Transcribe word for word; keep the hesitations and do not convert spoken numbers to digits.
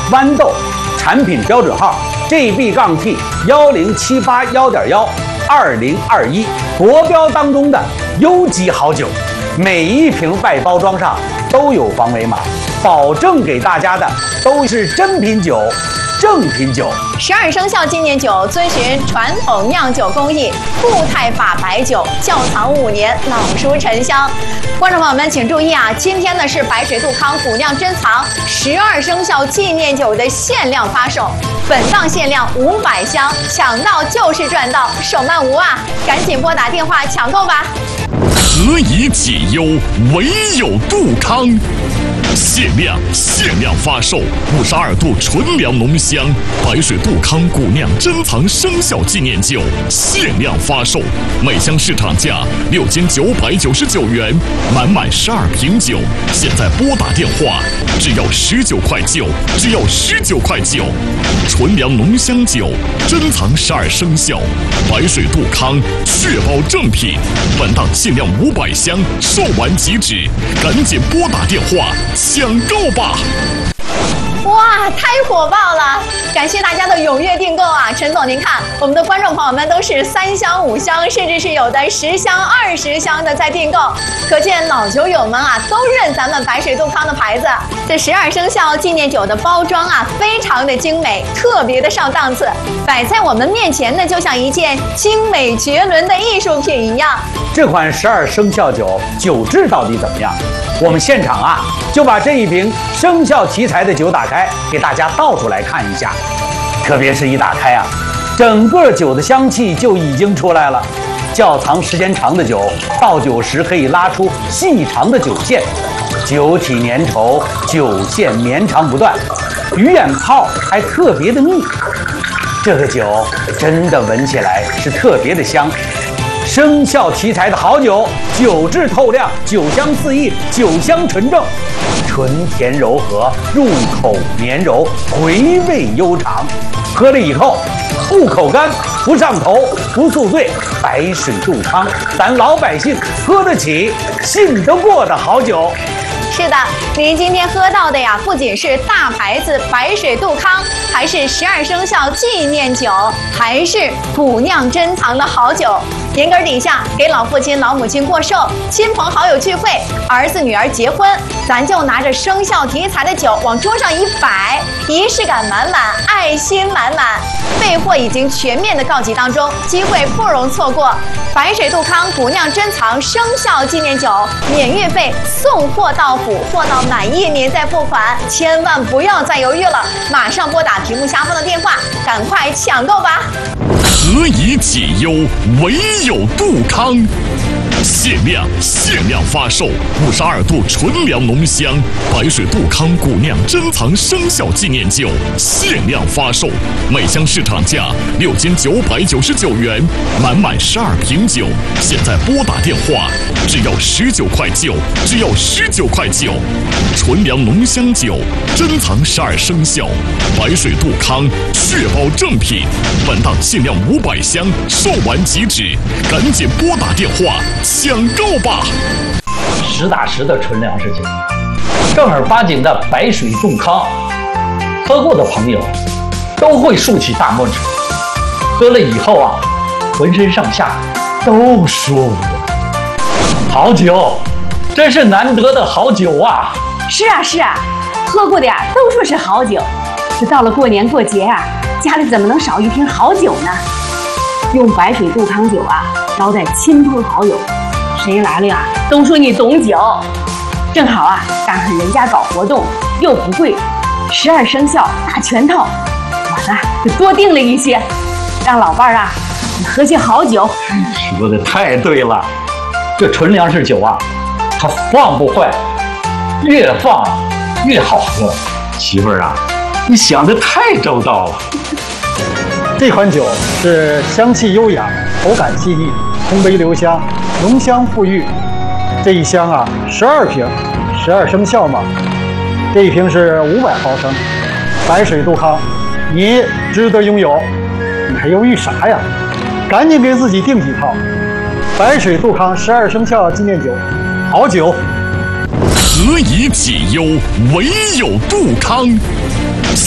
豌豆，产品标准号 G B 杠 T 幺零七八幺点幺二零二一，国标当中的优级好酒，每一瓶外包装上都有防伪码，保证给大家的都是真品酒。正品酒， 十二生肖纪念酒遵循传统酿酒工艺，固态法白酒，窖藏五年，老熟陈香。观众朋友们请注意啊，今天呢是白水杜康古酿珍藏十二生肖纪念酒的限量发售，本档限量五百箱，抢到就是赚到，手慢无啊！赶紧拨打电话抢购吧。 何以解忧，唯有杜康。限量限量发售五十二度纯粮浓香白水杜康古酿珍藏生肖纪念酒，限量发售，每箱市场价六千九百九十九元，满满十二瓶酒，现在拨打电话，只要十九块九，只要十九块九。纯粮浓香酒，珍藏十二生肖，白水杜康，确保正品。本档限量五百箱，售完即止，赶紧拨打电话抢购吧！ 哇，太火爆了！感谢大家的踊跃订购啊！陈总，您看，我们的观众朋友们都是三箱、五箱，甚至是有的十箱、二十箱的在订购，可见老酒友们啊都认咱们白水杜康的牌子。这十二生肖纪念酒的包装啊，非常的精美，特别的上档次，摆在我们面前呢，就像一件精美绝伦的艺术品一样。 这款十二生肖酒酒质到底怎么样？我们现场啊就把这一瓶生肖题材的酒打开，给大家倒出来看一下。特别是一打开啊，整个酒的香气就已经出来了。窖藏时间长的酒，倒酒时可以拉出细长的酒线，酒体粘稠，酒线绵长不断，鱼眼泡还特别的密。这个酒真的闻起来是特别的香。生肖题材的好酒，酒质透亮，酒香四溢，酒香纯正，纯甜柔和，入口绵柔，回味悠长。喝了以后不口干，不上头，不宿醉。白水杜康，咱老百姓喝得起，信得过的好酒。 是的，您今天喝到的呀，不仅是大牌子白水杜康，还是十二生肖纪念酒，还是古酿珍藏的好酒。年根底下给老父亲、老母亲过寿，亲朋好友聚会，儿子女儿结婚，咱就拿着生肖题材的酒往桌上一摆，仪式感满满，爱心满满。备货已经全面的告急当中，机会不容错过。白水杜康古酿珍藏生肖纪念酒，免运费，送货到府，货到满意您再付款，千万不要再犹豫了，马上拨打屏幕下方的电话，赶快抢购吧！ 何以解忧，唯有杜康。限量限量发售五十二度纯粮浓香白水杜康古酿珍藏生肖纪念酒，限量发售，每箱市场价六千九百九十九元，满满十二瓶酒，现在拨打电话，只要十九块九，只要十九块九。纯粮浓香酒，珍藏十二生肖，白水杜康，确保正品。本档限量五百箱，售完即止，赶紧拨打电话抢购吧！ 实打实的纯粮食酒，正儿八经的白水杜康，喝过的朋友都会竖起大拇指，喝了以后啊，浑身上下都舒服。好酒，真是难得的好酒啊！ 是啊是啊，喝过的呀都说是好酒，这到了过年过节啊，家里怎么能少一瓶好酒呢？用白水杜康酒啊招待亲朋好友，谁来了呀都说你懂酒。正好啊赶上人家搞活动，又不贵，十二生肖大全套，我呢就多订了一些，让老伴儿啊喝些好酒。 说的太对了，这纯粮食酒啊，它放不坏，越放越好喝。媳妇儿啊，你想的太周到了。 这款酒是香气优雅，口感细腻，通杯留香，浓香馥郁。这一箱啊，十二瓶，十二生肖嘛。这一瓶是五百毫升，白水杜康，你值得拥有。你还犹豫啥呀？赶紧给自己订几套。白水杜康十二生肖纪念酒，好酒。 何以解忧，唯有杜康。